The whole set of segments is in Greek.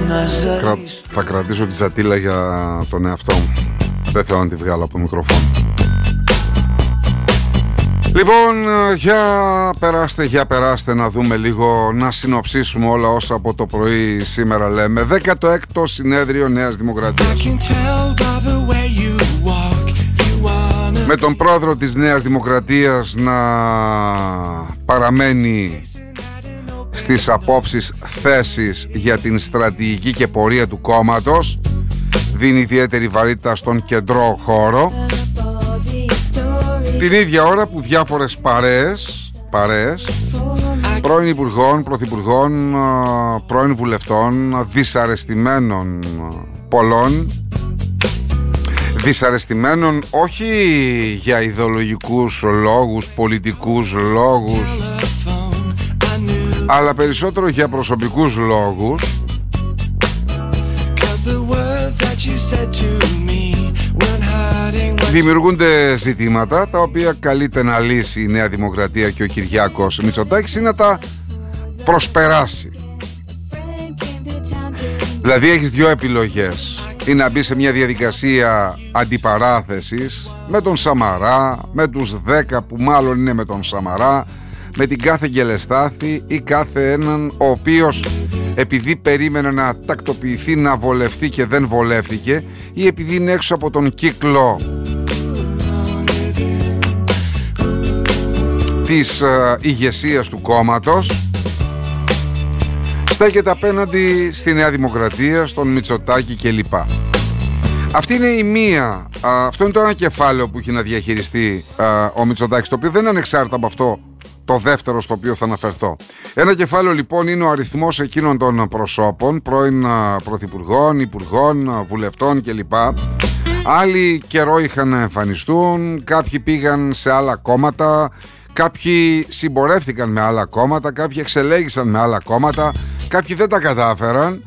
Θα κρατήσω τη τζατίλα για τον εαυτό μου. Δεν θέλω να τη βγάλω από το μικρόφωνο. Λοιπόν, για περάστε να δούμε λίγο, να συνοψίσουμε όλα όσα από το πρωί σήμερα λέμε. 16ο συνέδριο Νέας Δημοκρατίας. Με τον πρόεδρο της Νέας Δημοκρατίας να παραμένει στις απόψεις θέσεις για την στρατηγική και πορεία του κόμματος. Δίνει ιδιαίτερη βαρύτητα στον κεντρό χώρο. Την ίδια ώρα που διάφορες παρέες πρώην υπουργών, πρωθυπουργών, πρώην βουλευτών, δυσαρεστημένων πολλών, δυσαρεστημένων όχι για ιδεολογικούς λόγους, πολιτικούς λόγους, αλλά περισσότερο για προσωπικούς λόγους, δημιουργούνται ζητήματα τα οποία καλείται να λύσει η Νέα Δημοκρατία και ο Κυριάκος Μητσοτάκης ή να τα προσπεράσει. Δηλαδή έχεις δύο επιλογές: ή να μπει σε μια διαδικασία αντιπαράθεσης με τον Σαμαρά, με τους 10 που μάλλον είναι με τον Σαμαρά, με την κάθε Γελεστάθη ή κάθε έναν ο οποίος επειδή περίμενε να τακτοποιηθεί, να βολευτεί και δεν βολεύτηκε, ή επειδή είναι έξω από τον κύκλο της ηγεσίας του κόμματος, στέκεται απέναντι στη Νέα Δημοκρατία, στον Μητσοτάκη κλπ. Αυτή είναι η μία. Αυτό είναι το ένα κεφάλαιο που έχει να διαχειριστεί ο Μητσοτάκης, το οποίο δεν είναι ανεξάρτητα από αυτό το δεύτερο στο οποίο θα αναφερθώ. Ένα κεφάλαιο λοιπόν είναι ο αριθμός εκείνων των προσώπων, πρώην πρωθυπουργών, υπουργών, βουλευτών κλπ. Άλλοι καιρό είχαν να εμφανιστούν, κάποιοι πήγαν σε άλλα κόμματα, κάποιοι συμπορεύτηκαν με άλλα κόμματα, κάποιοι εξελέγησαν με άλλα κόμματα, κάποιοι δεν τα κατάφεραν.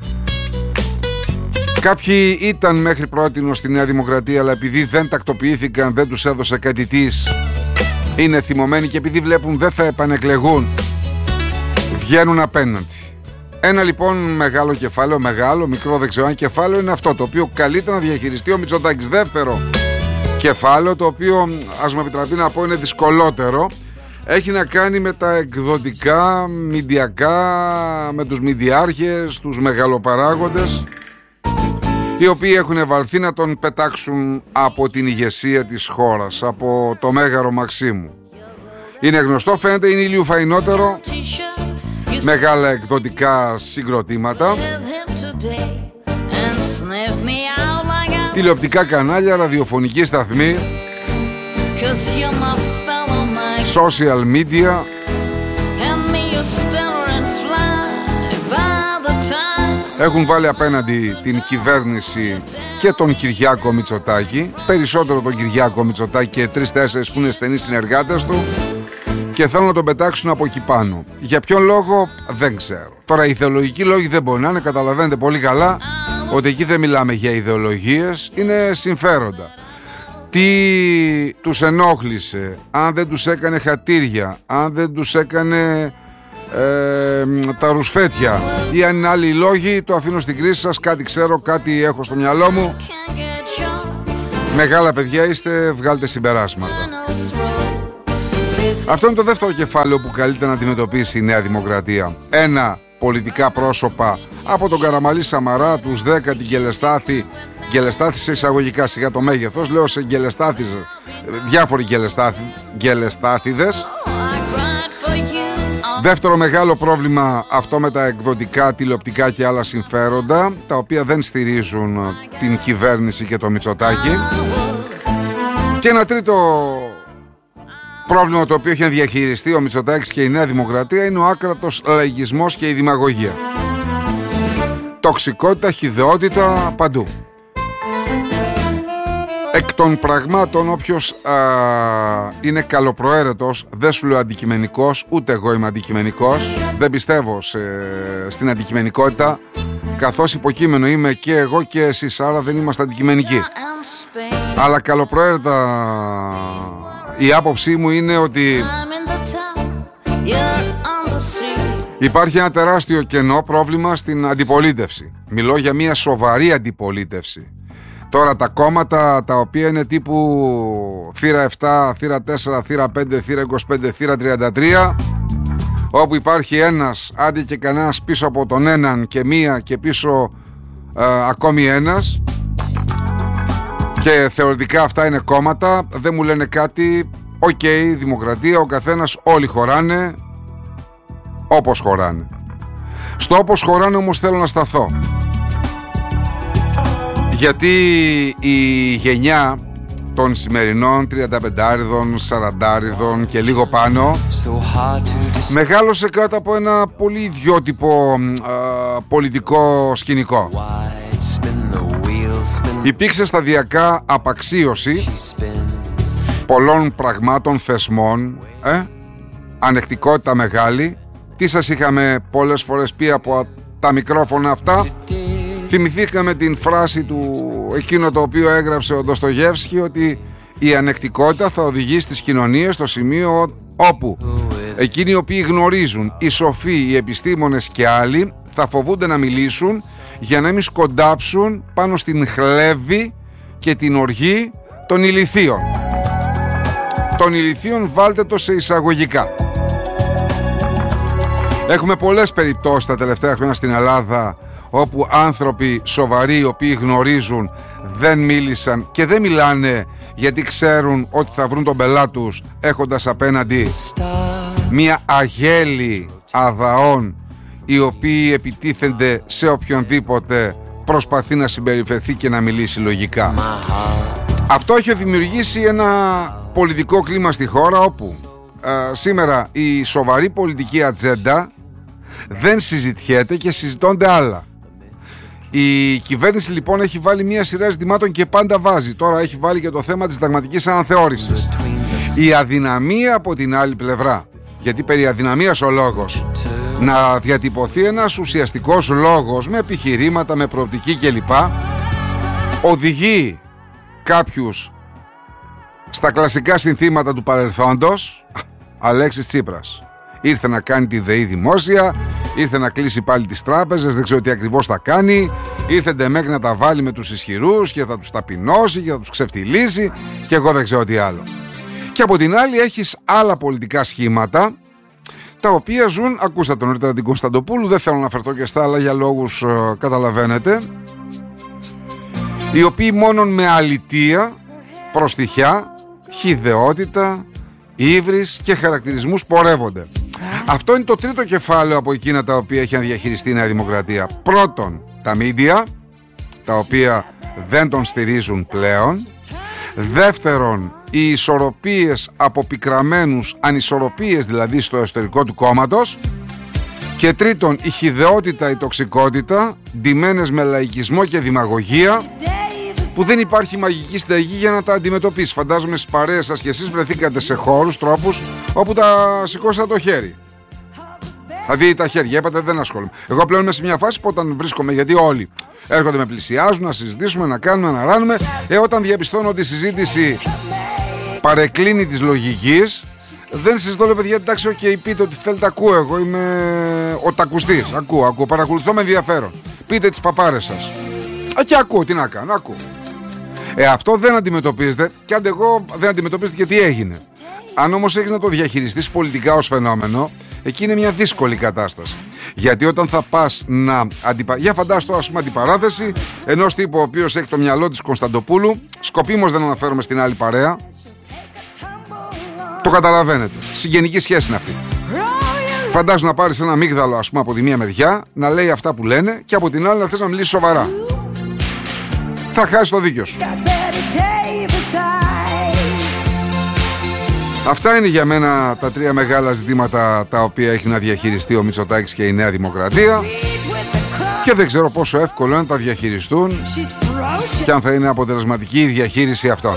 Κάποιοι ήταν μέχρι πρότινος στη Νέα Δημοκρατία, αλλά επειδή δεν τακτοποιήθηκαν, δεν τους έδωσε κάτι της, είναι θυμωμένοι και επειδή βλέπουν δεν θα επανεκλεγούν, βγαίνουν απέναντι. Ένα λοιπόν μεγάλο κεφάλαιο, μικρό δεν ξέρω αν κεφάλαιο, είναι αυτό το οποίο καλείται να διαχειριστεί ο Μητσοτάκης. Δεύτερο κεφάλαιο, το οποίο ας μου επιτραπεί να πω είναι δυσκολότερο, έχει να κάνει με τα εκδοτικά, μηντιακά, με τους μηντιάρχες, τους μεγαλοπαράγοντες, οι οποίοι έχουν βαλθεί να τον πετάξουν από την ηγεσία της χώρας, από το Μέγαρο Μαξίμου. Είναι γνωστό, φαίνεται, είναι ηλιοφαϊνότερο, μεγάλα εκδοτικά συγκροτήματα, τηλεοπτικά κανάλια, ραδιοφωνική σταθμή, social media, έχουν βάλει απέναντι την κυβέρνηση και τον Κυριάκο Μητσοτάκη, περισσότερο τον Κυριάκο Μητσοτάκη και 3-4 που είναι στενοί συνεργάτες του, και θέλουν να τον πετάξουν από εκεί πάνω. Για ποιον λόγο δεν ξέρω. Τώρα οι ιδεολογικοί λόγοι δεν μπορεί να είναι, καταλαβαίνετε πολύ καλά ότι εκεί δεν μιλάμε για ιδεολογίες, είναι συμφέροντα. Τι τους ενόχλησε, αν δεν τους έκανε χατήρια, αν δεν τους έκανε τα ρουσφέτια, ή αν είναι άλλοι λόγοι, το αφήνω στην κρίση σας. Κάτι ξέρω, κάτι έχω στο μυαλό μου. Μεγάλα παιδιά είστε, βγάλτε συμπεράσματα. Αυτό είναι το δεύτερο κεφάλαιο που καλείται να αντιμετωπίσει η Νέα Δημοκρατία. Ένα, πολιτικά πρόσωπα από τον Καραμαλή Σαμαρά, τους 10, την Γελεστάθη σε εισαγωγικά, σιγά το μέγεθος, λέω σε Γελεστάθης, διάφοροι Γελεστάθηδες. Δεύτερο μεγάλο πρόβλημα, αυτό με τα εκδοτικά, τηλεοπτικά και άλλα συμφέροντα, τα οποία δεν στηρίζουν την κυβέρνηση και το Μητσοτάκη. Και ένα τρίτο πρόβλημα, το οποίο έχει διαχειριστεί ο Μητσοτάκης και η Νέα Δημοκρατία, είναι ο άκρατος λαϊκισμός και η δημαγωγία. Τοξικότητα, χυδαιότητα παντού. Εκ των πραγμάτων, όποιος είναι καλοπροαίρετος, δεν σου λέω αντικειμενικός, ούτε εγώ είμαι αντικειμενικός, δεν πιστεύω στην αντικειμενικότητα, καθώς υποκείμενο είμαι και εγώ και εσείς, άρα δεν είμαστε αντικειμενικοί. Αλλά καλοπροαίρετα η άποψή μου είναι ότι Υπάρχει ένα τεράστιο κενό πρόβλημα στην αντιπολίτευση. Μιλώ για μια σοβαρή αντιπολίτευση. Τώρα τα κόμματα τα οποία είναι τύπου θύρα 7, θύρα 4, θύρα 5, θύρα 25, θύρα 33, όπου υπάρχει ένας, άντε και κανένας πίσω από τον έναν και μία και πίσω ακόμη ένας, και θεωρητικά αυτά είναι κόμματα, δεν μου λένε κάτι. Οκ, δημοκρατία, ο καθένας, όλοι χωράνε όπως χωράνε. Στο όπως χωράνε όμως θέλω να σταθώ, γιατί η γενιά των σημερινών 35άριδων, 40άριδων και λίγο πάνω μεγάλωσε κάτω από ένα πολύ ιδιότυπο πολιτικό σκηνικό. Υπήρξε σταδιακά απαξίωση πολλών πραγμάτων, θεσμών, ανεκτικότητα μεγάλη. Τι σας είχαμε πολλές φορές πει από τα μικρόφωνα αυτά? Θυμηθήκαμε την φράση του, εκείνο το οποίο έγραψε ο Ντοστογεύσκι, ότι η ανεκτικότητα θα οδηγήσει τις κοινωνίες στο σημείο όπου εκείνοι οι οποίοι γνωρίζουν, οι σοφοί, οι επιστήμονες και άλλοι, θα φοβούνται να μιλήσουν για να μην σκοντάψουν πάνω στην χλέβη και την οργή των ηλιθείων. Των ηλιθείων βάλτε το σε εισαγωγικά. Έχουμε πολλές περιπτώσεις τα τελευταία χρόνια στην Ελλάδα όπου άνθρωποι σοβαροί, οι οποίοι γνωρίζουν, δεν μίλησαν και δεν μιλάνε γιατί ξέρουν ότι θα βρουν τον πελά τους, έχοντας απέναντι μια αγέλη αδαών οι οποίοι επιτίθενται σε οποιονδήποτε προσπαθεί να συμπεριφερθεί και να μιλήσει λογικά. Αυτό έχει δημιουργήσει ένα πολιτικό κλίμα στη χώρα όπου σήμερα η σοβαρή πολιτική ατζέντα δεν συζητιέται και συζητώνται άλλα. Η κυβέρνηση λοιπόν έχει βάλει μια σειρά ζητημάτων και πάντα βάζει. Τώρα έχει βάλει και το θέμα της συνταγματικής αναθεώρησης. Η αδυναμία από την άλλη πλευρά, γιατί περί αδυναμίας ο λόγος, να διατυπωθεί ένας ουσιαστικός λόγος με επιχειρήματα, με προοπτική κλπ, οδηγεί κάποιους στα κλασικά συνθήματα του παρελθόντος. Αλέξης Τσίπρας ήρθε να κάνει τη ΔΕΗ δημόσια, ήρθε να κλείσει πάλι τις τράπεζες, δεν ξέρω τι ακριβώς θα κάνει, ήρθε ντεμέκ να τα βάλει με τους ισχυρούς και θα τους ταπεινώσει και θα τους ξεφτυλίσει και εγώ δεν ξέρω τι άλλο. Και από την άλλη έχεις άλλα πολιτικά σχήματα τα οποία ζουν, ακούσατε νωρίτερα την Κωνσταντοπούλου, δεν θέλω να αναφερθώ και στα άλλα για λόγους καταλαβαίνετε, οι οποίοι μόνον με αλητεία, προστιχιά, χυδαιότητα, ύβρις και χαρακτηρισμούς πορεύονται. Αυτό είναι το τρίτο κεφάλαιο από εκείνα τα οποία έχει να διαχειριστεί η Νέα Δημοκρατία. Πρώτον, τα μίντια, τα οποία δεν τον στηρίζουν πλέον. Δεύτερον, οι ισορροπίες από πικραμένους, ανισορροπίες δηλαδή στο εσωτερικό του κόμματος. Και τρίτον, η χυδαιότητα, η τοξικότητα, ντυμένες με λαϊκισμό και δημαγωγία, που δεν υπάρχει μαγική συνταγή για να τα αντιμετωπίσει. Φαντάζομαι στις παρέες σας και εσείς βρεθήκατε σε χώρους, τρόπους όπου τα σηκώσατε το χέρι. Δηλαδή τα χέρια, είπατε δεν ασχολούμαι. Εγώ πλέον είμαι σε μια φάση που όταν βρίσκομαι, γιατί όλοι έρχονται με πλησιάζουν, να συζητήσουμε, να κάνουμε, να ράνουμε, όταν διαπιστώνω ότι η συζήτηση παρεκκλίνει της λογικής, δεν συζητώ, λέω παιδιά, εντάξει, πείτε ό,τι θέλετε, ακούω. Εγώ είμαι ο τακουστής. Ακούω, παρακολουθώ με ενδιαφέρον. Πείτε τις παπάρες σας. Και ακούω, τι να κάνω, ακούω. Αυτό δεν αντιμετωπίζεται, και αν εγώ δεν αντιμετωπίζεται και τι έγινε. Αν όμως έχεις να το διαχειριστείς πολιτικά ως φαινόμενο, εκεί είναι μια δύσκολη κατάσταση. Γιατί όταν θα πας να για φαντάσου τώρα, ας πούμε, αντιπαράθεση ενός τύπου ο οποίος έχει το μυαλό της Κωνσταντοπούλου, σκοπίμως δεν αναφέρομαι στην άλλη παρέα. Το καταλαβαίνετε. Συγγενική σχέση είναι αυτή. Φαντάσου να πάρεις ένα αμύγδαλο, ας πούμε, από τη μία μεριά, να λέει αυτά που λένε, και από την άλλη να θες να μιλήσεις σοβαρά. Θα χάσεις το δίκιο σου. Αυτά είναι για μένα τα τρία μεγάλα ζητήματα τα οποία έχει να διαχειριστεί ο Μητσοτάκης και η Νέα Δημοκρατία, και δεν ξέρω πόσο εύκολο είναι να τα διαχειριστούν και αν θα είναι αποτελεσματική η διαχείριση αυτών.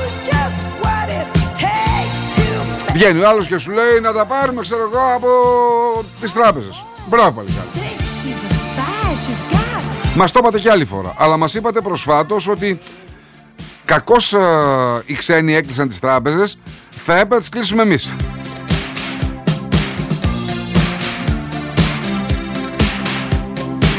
Βγαίνει ο άλλος και σου λέει να τα πάρουμε, ξέρω εγώ, από τις τράπεζες. Μπράβο παλικάρι. Μας το είπατε και άλλη φορά, αλλά μας είπατε προσφάτως ότι κακώς οι ξένοι έκλεισαν τις τράπεζες, θα έπρεπε να τις κλείσουμε εμείς.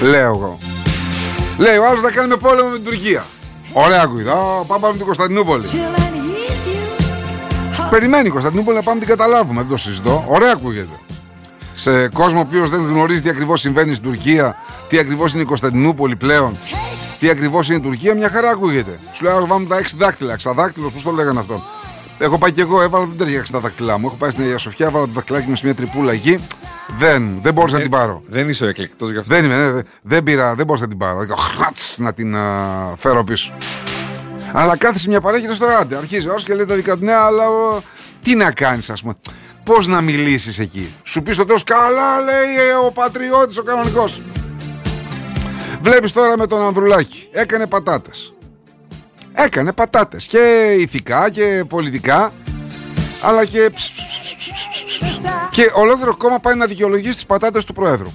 Λέω εγώ. Λέει ο άλλος θα κάνουμε πόλεμο με την Τουρκία. Ωραία ακούγεται. Πάμε την Κωνσταντινούπολη. Περιμένει η Κωνσταντινούπολη να πάμε την καταλάβουμε. Δεν το συζητώ. Ωραία ακούγεται. Σε κόσμο ο οποίος δεν γνωρίζει τι ακριβώς συμβαίνει στην Τουρκία, τι ακριβώς είναι η Κωνσταντινούπολη πλέον, τι ακριβώς είναι η Τουρκία, μια χαρά ακούγεται. Σου λέω, βάλουμε τα 6 δάκτυλα. Ξαδάκτυλος, πώς το λέγανε αυτό. Έχω πάει και εγώ, έβαλα, δεν ταιριάξει τα δάκτυλά μου. Έχω πάει στην Αγία Σοφιά, έβαλα το δακτυλάκι μου σε μια τρυπούλα εκεί. Δεν μπορούσα να την πάρω. Δεν είσαι ο εκλεκτός γι' αυτό. Δεν είμαι, δεν μπορούσα να την πάρω. Χράτς να την φέρω πίσω. Αλλά κάθεσε μια παρέα και στο ράντε. Αρχίζει όσο και λέει τα δικά του, ναι, αλλά τι να κάνεις, ας πούμε. Πώς να μιλήσεις εκεί. Σου πει στο τέλος, καλά λέει ο πατριώτης, ο κανονικός. Βλέπεις τώρα με τον Ανδρουλάκη. Έκανε πατάτες. Και ηθικά και πολιτικά. Αλλά και ολόκληρο κόμμα πάει να δικαιολογήσει τις πατάτες του Προέδρου.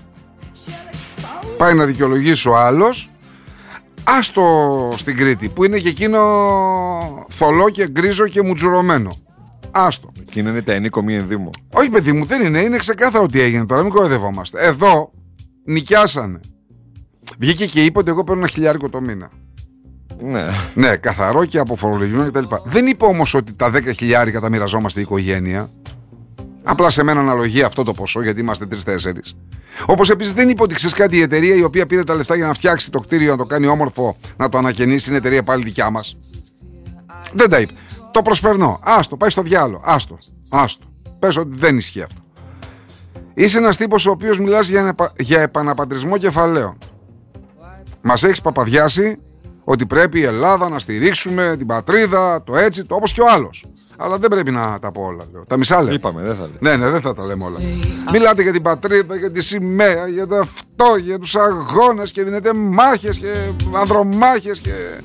Πάει να δικαιολογήσει ο άλλος. Άστο στην Κρήτη που είναι και εκείνο θολό και γκρίζο και μουτζουρωμένο. Άστο. Εκείνο είναι τα ενίκο μη ενδύμου. Όχι παιδί μου, δεν είναι. Είναι ξεκάθαρο τι έγινε τώρα. Μην κοροϊδευόμαστε. Εδώ νοικιάσανε. Βγήκε και είπε ότι εγώ παίρνω $1.000 το μήνα. Ναι, καθαρό και αποφορολογημένο κτλ. Δεν είπε όμως ότι τα 10.000 τα μοιραζόμαστε η οικογένεια. Απλά σε μένα αναλογεί αυτό το ποσό, γιατί είμαστε 3-4. Όπως επίσης δεν είπε ότι ξέρεις κάτι, η εταιρεία η οποία πήρε τα λεφτά για να φτιάξει το κτίριο, να το κάνει όμορφο, να το ανακαινήσει, είναι εταιρεία πάλι δικιά μας. Δεν τα είπε. Το προσπερνώ. Άστο, πάει στο διάλογο. Άστο. Πες ότι δεν ισχύει αυτό. Είσαι ένας τύπος ο οποίος μιλάς για επαναπατρισμό κεφαλαίων. Μας έχεις παπαδιάσει ότι πρέπει η Ελλάδα να στηρίξουμε την πατρίδα, το έτσι, το όπως και ο άλλος. Αλλά δεν πρέπει να τα πω όλα. Λέω. Τα μισά λέμε. Είπαμε, δεν θα λέμε. Ναι, δεν θα τα λέμε όλα. Μιλάτε για την πατρίδα, για τη σημαία, για το αυτό, για τους αγώνες και δίνετε μάχες και ανδρομάχες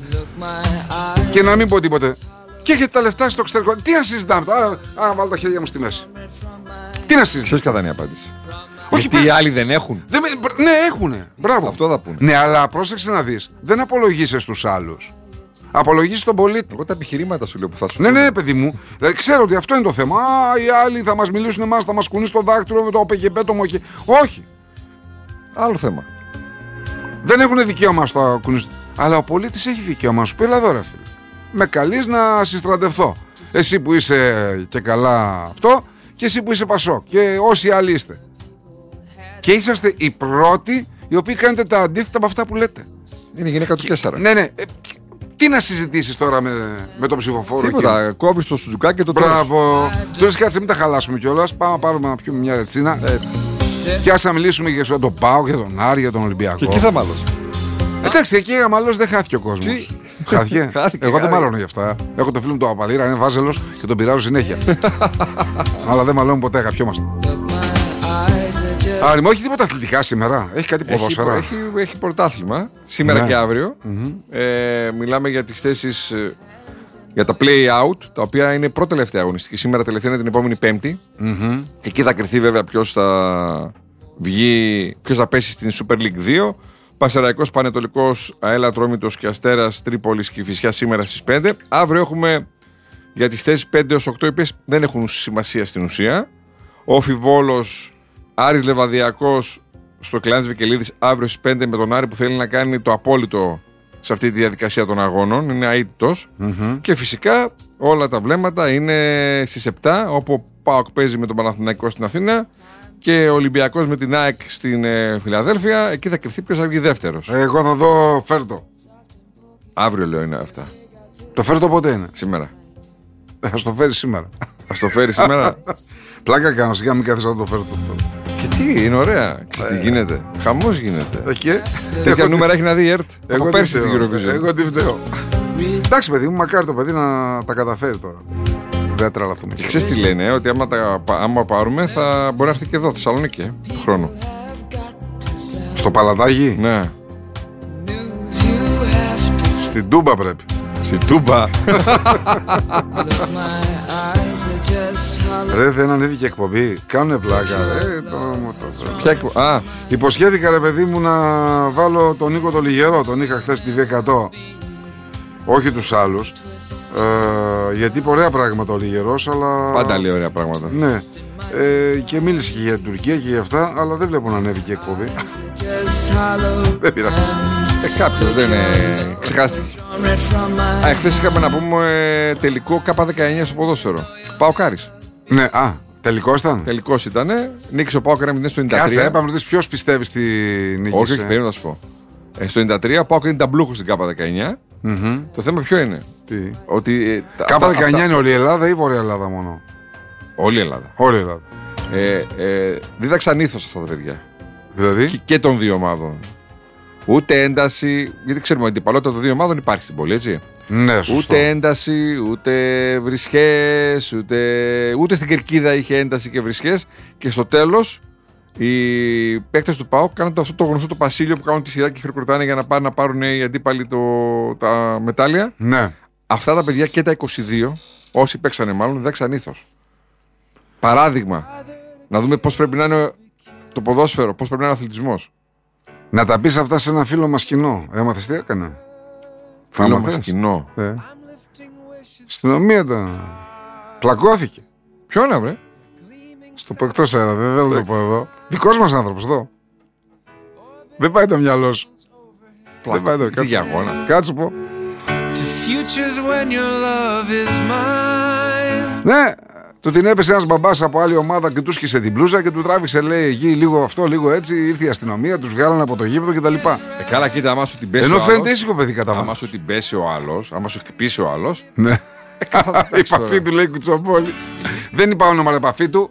και να μην πω τίποτε. Και έχετε τα λεφτά στο εξωτερικό. Τι να συζητάμε τώρα, βάλω τα χέρια μου στη μέση. Τι να συζητάμε. Ξέρεις κατά είναι η απάντηση. Όχι, γιατί οι άλλοι δεν έχουν. Ναι, έχουνε. Μπράβο. Αυτό θα πούνε. Ναι, αλλά πρόσεξε να δεις. Δεν απολογείσαι στους άλλους. Απολογείσαι τον πολίτη. Εγώ τα επιχειρήματα σου λέω που θα σου Ναι, παιδί μου. Ξέρω ότι αυτό είναι το θέμα. Οι άλλοι θα μας μιλήσουν εμάς, θα μας κουνήσουν το δάκτυλο με το πεγεπέτομο και. Όχι. Άλλο θέμα. Δεν έχουν δικαίωμα στο κουνήσουν. Αλλά ο πολίτης έχει δικαίωμα να σου πει, εδώ ρε φίλε. Με καλείς να συστρατευθώ. Εσύ που είσαι και καλά αυτό και εσύ που είσαι Πασόκ και όσοι άλλοι είστε. Και είσαστε οι πρώτοι οι οποίοι κάνετε τα αντίθετα από αυτά που λέτε. Είναι γυναίκα του 4. Ναι. Τι να συζητήσεις τώρα με τον ψηφοφόρο. Τίποτα. Κόβεις το σουτζουκάκι και το τρως. Μπράβο. Τώρα κάτσε, μην τα χαλάσουμε κιόλας. Πάμε να πάρουμε να πιούμε μια ρετσίνα. Και ας να μιλήσουμε για τον ΠΑΟΚ, για τον Άρη, για τον Ολυμπιακό. Και εκεί θα μάλλον. Εντάξει, εκεί μάλλον δεν χάθηκε ο κόσμος. Χάθηκε. Εγώ δεν μάλλον για αυτά. Έχω το φίλο μου το Απαλήρα, είναι βάζελος και τον πειράζω συνέχεια. Αλλά δεν μαλλώνουμε ποτέ, αγαπιόμαστε. Άρη μου, όχι τίποτα αθλητικά σήμερα. Έχει κάτι ποδόσφαιρα. Έχει πρωτάθλημα σήμερα και αύριο. Μιλάμε για τις θέσεις για τα play-out, τα οποία είναι πρώτη-τελευταία αγωνιστική. Σήμερα τελευταία είναι την επόμενη Πέμπτη. Εκεί θα κρυθεί βέβαια ποιος θα πέσει στην Super League 2. Πασεραϊκός, Πανετολικός, ΑΕΛ Ατρόμητος και Αστέρας Τρίπολης και Κηφισιάς σήμερα στις 5. Αύριο έχουμε για τις θέσεις 5 έως 8, οι οποίες δεν έχουν σημασία στην ουσία. Όφι Βόλος, Άρης Λεβαδιακός στο Κλάνης Βικελίδης αύριο στις 5 με τον Άρη που θέλει να κάνει το απόλυτο σε αυτή τη διαδικασία των αγώνων. Είναι αίτητος. Και φυσικά όλα τα βλέμματα είναι στις 7, όπου ο ΠΑΟΚ παίζει με τον Παναθηναϊκό στην Αθήνα και ο Ολυμπιακός με την ΑΕΚ στην Φιλαδέλφια. Εκεί θα κρυφθεί ποιος θα βγει δεύτερος. Εγώ θα δω Φέρτο. Αύριο λέω είναι αυτά. Το Φέρτο πότε είναι? Σήμερα. Ας το φέρει σήμερα. Ας το φέρει σήμερα. Πλάκα κάνω, σιγά μην κάθεσαι να το φέρω. Γιατί είναι ωραία. Τι γίνεται. Χαμός γίνεται. Τέτοια νούμερα έχει να δει η ΕΡΤ. Εγώ πέρσι στην Eurovision. Εγώ τι φταίω. Εντάξει παιδί μου, μακάρι το παιδί να τα καταφέρει τώρα. Δεν τρελαθούμε. Και ξέρεις τι λένε, ότι άμα πάρουμε θα μπορεί να έρθει και εδώ, Θεσσαλονίκη, του χρόνου. Στο Παλατάγι. Ναι. Στην Τούμπα πρέπει. Στην Τούμπα. Ρε, δεν ανέβηκε εκπομπή. Κάνουνε πλάκα. Ποια εκπομπή? Υποσχέθηκα ρε παιδί μου να βάλω τον Νίκο τον Λιγερό. Τον είχα χθες στη V100. Όχι τους άλλους. Γιατί είπε ωραία πράγματα ο Λιγερός, αλλά. Πάντα λέει ωραία πράγματα. Ναι. Και μίλησε και για την Τουρκία και για αυτά, αλλά δεν βλέπω να ανέβηκε εκπομπή. Δεν πειράζει. Κάποιος δεν ξεχάστηκε. Εχθές είχαμε να πούμε τελικό K19 στο ποδόσφαιρο. ΠΑΟΚ Άρης. Ναι, τελικός ήταν. Τελικός ήταν. Νίκησε ο ΠΑΟΚ 1-0 στο 93. Κάτσε, έπαμε να ρωτήσεις ποιος πιστεύει στη νίκη. Όχι, περίμενα να σου πω. Στο 93 ο ΠΑΟΚ είναι ταμπλούχος στην K19. Το θέμα ποιο είναι? Τι? Ότι K19 είναι όλη η Ελλάδα ή Βόρεια Ελλάδα μόνο? Όλη η Ελλάδα. Όλη η Ελλάδα. Δίδαξαν ήθος αυτά τα παιδιά. Δηλαδή. Και των δύο ομάδων. Ούτε ένταση, γιατί ξέρουμε ότι η αντιπαλότητα των δύο ομάδων υπάρχει στην πόλη, έτσι. Ναι, σωστό. Ούτε ένταση, ούτε βρισχές, ούτε στην Κερκίδα είχε ένταση και βρισχές. Και στο τέλος, οι παίκτες του ΠΑΟΚ κάνουν αυτό το γνωστό το πασίλιο που κάνουν τη σειρά και χειροκροτάνε για να πάρουν οι αντίπαλοι τα μετάλλια. Ναι. Αυτά τα παιδιά και τα 22, όσοι παίξανε μάλλον, δίδαξαν ήθος. Παράδειγμα, να δούμε πώς πρέπει να είναι το ποδόσφαιρο, πώς πρέπει να είναι ο αθλητισμός. Να τα πεις αυτά σε ένα φίλο μας κοινό. Έμαθες τι έκανε? Φίλο μας κοινό. Αστυνομία ήταν. Πλακώθηκε. Ποιο να βρε? Στο εκτός αέρα, δεν θέλω να το πω εδώ. Δικός μας άνθρωπος εδώ. Δεν πάει το μυαλό σου. Δεν πάει το. Τι διαγώνα. Κάτσε πω. Ναι. Του την έπεσε ένας μπαμπάς από άλλη ομάδα και του σκίσε την μπλούζα και του τράβηξε, λέει, εκεί λίγο αυτό, λίγο έτσι. Ήρθε η αστυνομία, τους βγάλανε από το γήπεδο κτλ. Καλά, κοίτα, άμα σου την πέσει. Ενώ φαίνεται ήσυχο παιδί κατά βάθος. Άμα σου την πέσει ο άλλος, άμα σου χτυπήσει ο άλλος. Ναι. Η επαφή του λέει Κουτσομπόλη. Δεν είπα όνομα, αλλά επαφή του.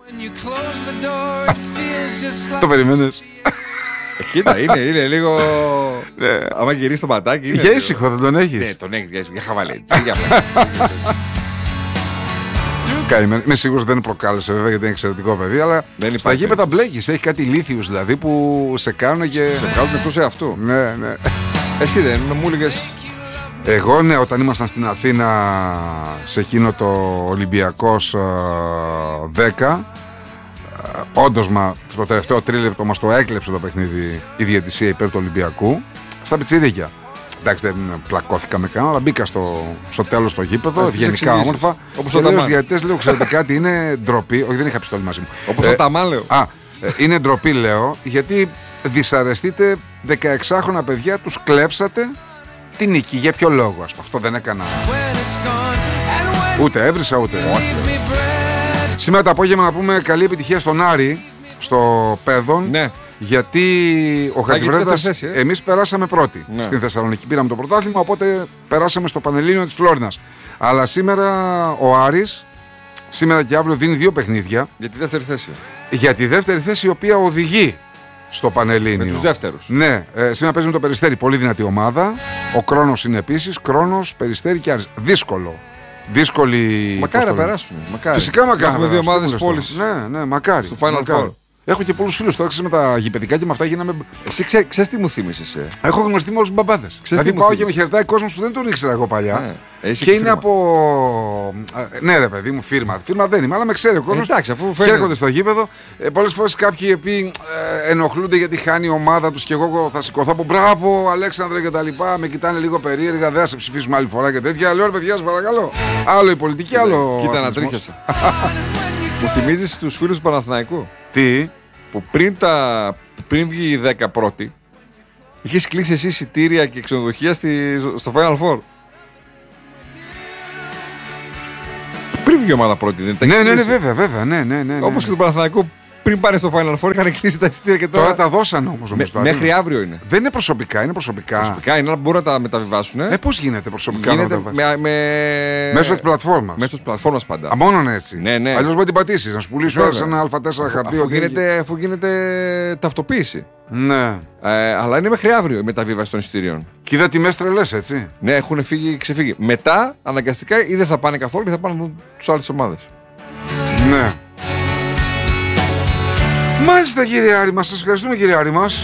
Το περιμένεις? Κοίτα, είναι λίγο. Άμα γυρίσει το ματάκι. Για ήσυχο, δεν τον έχεις? Ναι, τον έχεις για χαβαλέ. Είμαι σίγουρος δεν προκάλεσε βέβαια γιατί είναι εξαιρετικό παιδί, αλλά στα γήπεδα μπλέκεις. Έχει κάτι ηλίθιους δηλαδή που σε κάνουν και. Σε κάνουν εκτός εαυτού. Ναι. Εσύ δεν μου έλεγες? Εγώ ναι, όταν ήμασταν στην Αθήνα σε εκείνο το Ολυμπιακός 10, όντως το τελευταίο τρίλεπτο μας το έκλεψε το παιχνίδι η διαιτησία υπέρ του Ολυμπιακού στα πιτσιρίκια. Εντάξει, δεν πλακώθηκα με κανένα, αλλά μπήκα στο τέλος στο γήπεδο, ευγενικά όμορφα. Όπως ο Ταμάν. Διαιτητές λέω, ξέρετε κάτι, είναι ντροπή. Όχι, δεν είχα πιστόλι μαζί μου. Όπως ο Ταμάν, λέω. Είναι ντροπή, λέω, γιατί δυσαρεστείτε 16χρονα παιδιά, τους κλέψατε την νίκη. Για ποιο λόγο, ας πούμε? Αυτό δεν έκανα. Ούτε έβρισα, ούτε. Σήμερα το απόγευμα να πούμε καλή επιτυχία στον Άρη, στο Πέδον. Ναι. Γιατί ο Χατζηβρέτας, εμείς περάσαμε πρώτοι στην Θεσσαλονίκη. Πήραμε το πρωτάθλημα, οπότε περάσαμε στο Πανελλήνιο της Φλόρινας. Αλλά σήμερα ο Άρης, σήμερα και αύριο δίνει 2 παιχνίδια. Για τη δεύτερη θέση. Για τη δεύτερη θέση, η οποία οδηγεί στο Πανελλήνιο. Με τους δεύτερους. Ναι, σήμερα παίζει με το Περιστέρι, πολύ δυνατή ομάδα. Ο Κρόνος είναι επίσης. Κρόνος, Περιστέρι και Άρης. Δύσκολη. Μακάρι να περάσουν. Φυσικά μακάρι. Έχουμε 2 ομάδες πόλης. Ναι, μακάρι. Στο Final Four. Έχω και πολλούς φίλους τώρα με τα γηπεδικά και με αυτά γίναμε. Εσύ ξέρεις τι μου θύμισες? Έχω γνωριστεί με όλους τους μπαμπάδες. Δηλαδή πάω και με χαιρετάει κόσμος που δεν τον ήξερα εγώ παλιά. Και είναι από. Ναι, ρε παιδί μου, φίρμα. Φίρμα δεν είμαι, αλλά με ξέρει ο κόσμος. Εντάξει, αφού και έρχονται στο γήπεδο. Πολλές φορές κάποιοι ενοχλούνται γιατί χάνει η ομάδα τους και εγώ θα σηκωθώ από μπράβο, Αλέξανδρε και τα λοιπά. Με κοιτάνε λίγο περίεργα, δεν θα σε ψηφίσουμε άλλη φορά και τέτοια. Λέω ρε παιδιά, σας παρακαλώ. Άλλο η πολιτική, άλλο. Κοίτα να τρίχεσαι. Μου θυμίζεις τους φίλους του Παναθηναϊκού? Τι? Που πριν βγει η 10 πρώτη, είχες κλείσει εσύ εισιτήρια και ξενοδοχεία στο Final Four. Πριν βγει η ομάδα πρώτη, δεν τα έχεις κλείσει? Ναι, βέβαια. Ναι. Όπως και το Παναθηναϊκό πριν πάνε στο Final Four είχαν κλείσει τα εισιτήρια και τώρα. Τώρα τα δώσαν όμως. Μέχρι αύριο είναι. Δεν είναι προσωπικά, είναι προσωπικά. Προσωπικά είναι, αλλά μπορούν να τα μεταβιβάσουν. Πώς γίνεται προσωπικά? Γίνεται μέσω της πλατφόρμας. Μέσω της πλατφόρμας πάντα. Μόνον έτσι. Ναι. Αλλιώς μπορεί να την πατήσεις, να σου πουλήσει ένα Α4 χαρτί. Αφού γίνεται ταυτοποίηση. Ναι. Αλλά είναι μέχρι αύριο η μεταβίβαση των εισιτήριων. Και είδα τιμές τρελές, έτσι. Ναι, έχουν ξεφύγει. Μετά αναγκαστικά ή δεν θα πάνε καθόλου ή θα πάνε τους άλλες ομάδες. Ναι. Μάλιστα, κύριε Άρη μας, σας ευχαριστούμε, κύριε Άρη μας.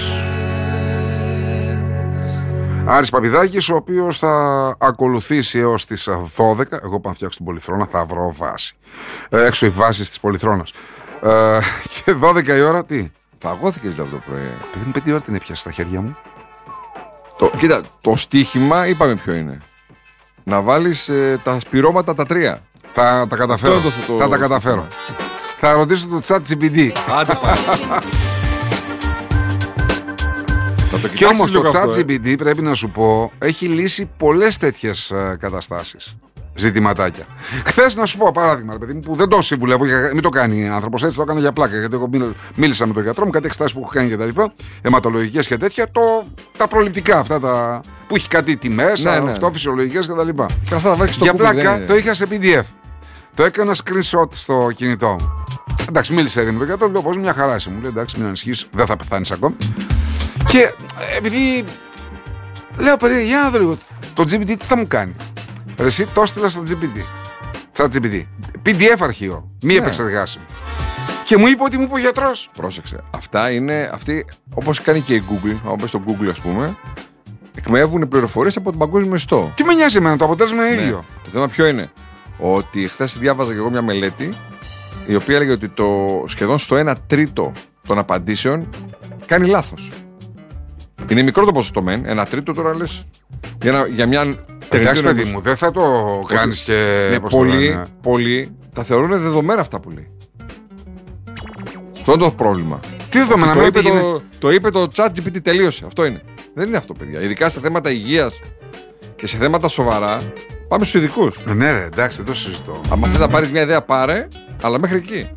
Άρης Παπηδάκης, ο οποίος θα ακολουθήσει έως τις 12. Εγώ πάω να φτιάξω την Πολυθρόνα, θα βρω βάση. Έξω οι βάσεις της Πολυθρόνας. Και 12 η ώρα, τι? Φαγώθηκες δηλαδή το πρωί. Παιδί μου, 5 ώρα την έπιασε στα χέρια μου. Κοίτα, το στοίχημα είπαμε ποιο είναι. Να βάλεις τα σπυρώματα τα 3. Θα τα καταφέρω. Θα τα καταφέρω. Θα ρωτήσω το chat GPT. Άντε πάλι. Και όμως το ChatGPT πρέπει να σου πω έχει λύσει πολλές τέτοιες καταστάσεις. Ζητηματάκια. Χθες να σου πω παράδειγμα, παιδί μου, που δεν το συμβουλεύω, μην το κάνει άνθρωπος έτσι, το έκανα για πλάκα. Γιατί εγώ μίλησα με τον γιατρό μου, κάτι εξετάσεις που έχω κάνει και τα λοιπά, αιματολογικές και τέτοια, τα προληπτικά αυτά που έχει κάτι τιμές, αυτό, φυσιολογικές και τα λοιπά. Για πλάκα το είχα σε PDF. Το έκανα screenshot στο κινητό μου. Εντάξει, μίλησε ήδη με τον γιατρό, λέω πως μια χαρά είσαι. Μου λέει εντάξει, μην ανησυχείς, δεν θα πεθάνεις ακόμη. Και επειδή λέω παιδί, για να δω λίγο, το GPT τι θα μου κάνει. Εσύ το έστειλα στο GPT. ChatGPT. PDF αρχείο. Μη επεξεργάσιμο. Και μου είπε ότι μου είπε ο γιατρός. Πρόσεξε. Αυτοί, όπως κάνει και η Google, όπως το Google ας πούμε, εκμεύουν πληροφορίες από τον παγκόσμιο μισθό. Τι με νοιάζει εμένα, το αποτέλεσμα είναι ίδιο. Το θέμα ποιο είναι. Ότι χθες διάβαζα και εγώ μια μελέτη η οποία έλεγε ότι σχεδόν στο 1/3 των απαντήσεων κάνει λάθος. Είναι μικρό το ποσοστό μεν, 1/3 τώρα λες. Για μια. Εντάξει, παιδί μου, δεν θα το κάνεις και. Ναι, πολλοί τα θεωρούν δεδομένα αυτά που λέει. Αυτό είναι το πρόβλημα. Τι δεδομένα, το είπε το ChatGPT, τελείωσε. Αυτό είναι. Δεν είναι αυτό, παιδιά. Ειδικά σε θέματα υγείας και σε θέματα σοβαρά, πάμε στους ειδικούς. Ναι, ρε, εντάξει, δεν το συζητώ. Αν θες να πάρεις μια ιδέα, πάρε, αλλά μέχρι εκεί.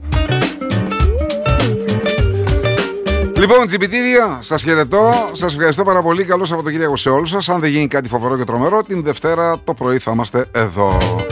Λοιπόν, GPT2, σας χαιρετώ, σας ευχαριστώ πάρα πολύ. Καλό Σαββατοκύριακο σε όλους σας. Αν δεν γίνει κάτι φοβερό και τρομερό, την Δευτέρα το πρωί θα είμαστε εδώ.